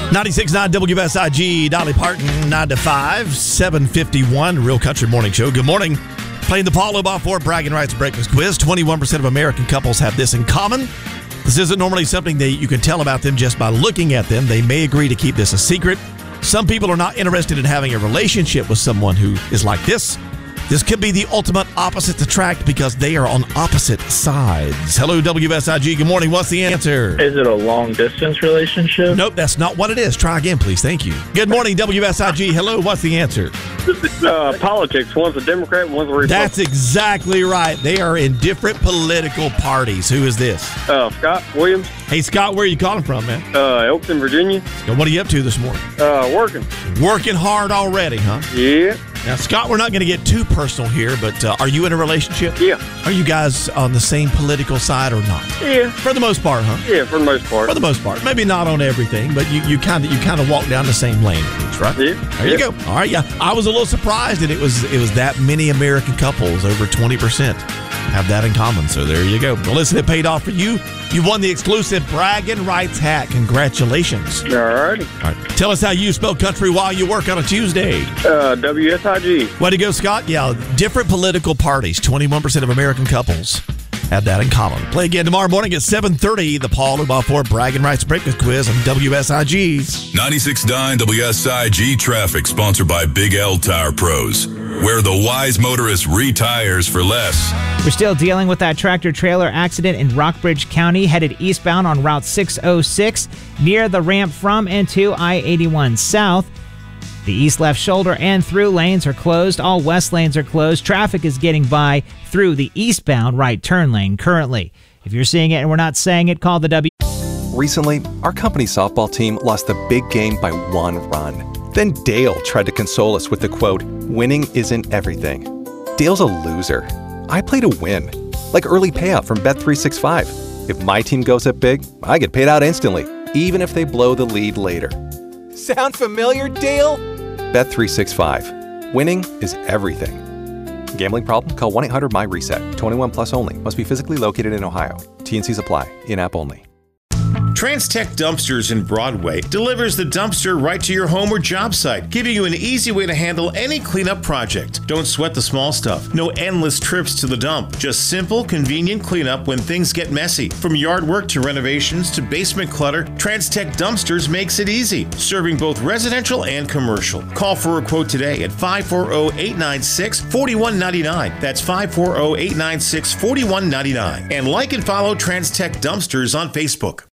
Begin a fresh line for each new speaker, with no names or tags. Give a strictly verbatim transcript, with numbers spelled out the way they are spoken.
ninety-six point nine W S I G, Dolly Parton, nine to five, seven fifty-one, Real Country Morning Show. Good morning. Playing the Paul Oboff for Bragging Rights Breakfast Quiz. twenty-one percent of American couples have this in common. This isn't normally something that you can tell about them just by looking at them. They may agree to keep this a secret. Some people are not interested in having a relationship with someone who is like this. This could be the ultimate opposites attract because they are on opposite sides. Hello, W S I G. Good morning. What's the answer?
Is it a long-distance relationship?
Nope, that's not what it is. Try again, please. Thank you. Good morning, W S I G. Hello, what's the answer?
Uh, politics. One's a Democrat, one's a Republican.
That's exactly right. They are in different political parties. Who is this?
Uh, Scott Williams.
Hey, Scott, where are you calling from, man?
Uh, Elkton, Virginia.
Now, what are you up to this morning?
Uh, working.
Working hard already, huh?
Yeah.
Now, Scott, we're not going to get too personal here, but uh, are you in a relationship?
Yeah.
Are you guys on the same political side or not?
Yeah.
For the most part, huh?
Yeah, for the most part.
For the most part. Maybe not on everything, but you you kind of you kind of walk down the same lane at least, right?
Yeah.
There
yeah.
you go. All right, yeah. I was a little surprised that it was it was that many American couples, over twenty percent, have that in common. So there you go. Well, listen, it paid off for you. You won the exclusive Bragging Rights hat. Congratulations.
All right.
All right. Tell us how you spell country while you work on a Tuesday.
Uh, W S I G.
Way to go, Scott. Yeah, different political parties. twenty-one percent of American couples have that in common. Play again tomorrow morning at seven thirty. The Paul Oboff for Bragging Rights Breakfast Quiz on W S I G.
ninety-six point nine W S I G Traffic, sponsored by Big L Tire Pros, where the wise motorist retires for less.
We're still dealing with that tractor-trailer accident in Rockbridge County, headed eastbound on Route six oh six, near the ramp from and to I eighty-one South. The east left shoulder and through lanes are closed. All west lanes are closed. Traffic is getting by through the eastbound right turn lane currently. If you're seeing it and we're not saying it, call the W.
Recently, our company softball team lost the big game by one run. Then Dale tried to console us with the quote, "Winning isn't everything." Dale's a loser. I play to win, like early payout from Bet three sixty-five. If my team goes up big, I get paid out instantly, even if they blow the lead later. Sound familiar, Dale? Bet three sixty-five. Winning is everything. Gambling problem? Call one eight hundred M Y reset. twenty-one plus only. Must be physically located in Ohio. T and Cs apply. In-app only.
Transtech Dumpsters in Broadway delivers the dumpster right to your home or job site, giving you an easy way to handle any cleanup project. Don't sweat the small stuff. No endless trips to the dump. Just simple, convenient cleanup when things get messy. From yard work to renovations to basement clutter, Transtech Dumpsters makes it easy, serving both residential and commercial. Call for a quote today at five four zero, eight nine six, four one nine nine. That's five four zero, eight nine six, four one nine nine. And like and follow Transtech Dumpsters on Facebook.